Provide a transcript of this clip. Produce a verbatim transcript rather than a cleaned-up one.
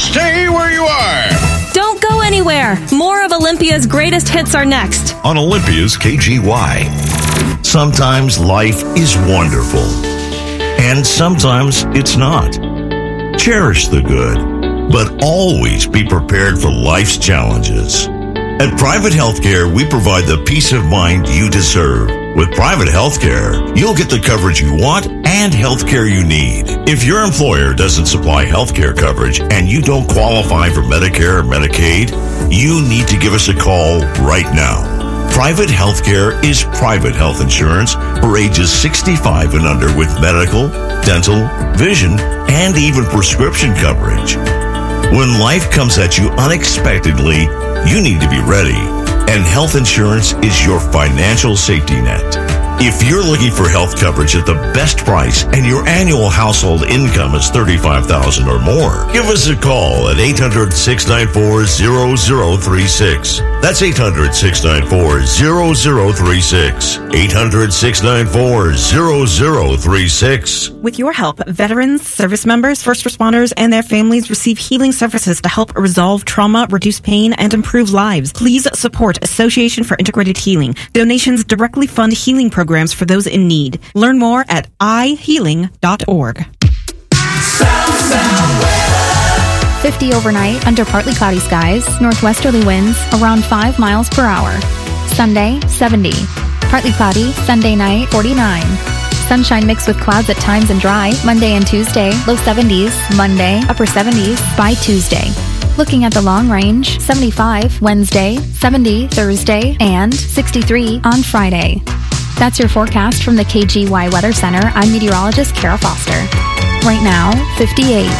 Stay where you are. Don't go anywhere. More of Olympia's greatest hits are next. On Olympia's K G Y. Sometimes life is wonderful. And sometimes it's not. Cherish the good, but always be prepared for life's challenges. At Private Healthcare, we provide the peace of mind you deserve. With private healthcare, you'll get the coverage you want and healthcare you need. If your employer doesn't supply healthcare coverage and you don't qualify for Medicare or Medicaid, you need to give us a call right now. Private healthcare is private health insurance for ages sixty-five and under with medical, dental, vision, and even prescription coverage. When life comes at you unexpectedly, you need to be ready. And health insurance is your financial safety net. If you're looking for health coverage at the best price and your annual household income is thirty-five thousand dollars or more, give us a call at eight hundred, six nine four, zero zero three six. That's eight hundred, six nine four, zero zero three six. eight hundred, six nine four, zero zero three six. With your help, veterans, service members, first responders, and their families receive healing services to help resolve trauma, reduce pain, and improve lives. Please support Association for Integrated Healing. Donations directly fund healing programs for those in need. Learn more at i healing dot org. fifty overnight under partly cloudy skies, northwesterly winds around five miles per hour. Sunday, seventy. Partly cloudy, Sunday night, forty-nine. Sunshine mixed with clouds at times and dry, Monday and Tuesday, low seventies, Monday, upper seventies by Tuesday. Looking at the long range, seventy-five Wednesday, seventy Thursday, and sixty-three on Friday. That's your forecast from the K G Y Weather Center. I'm meteorologist Kara Foster. Right now, fifty-eight.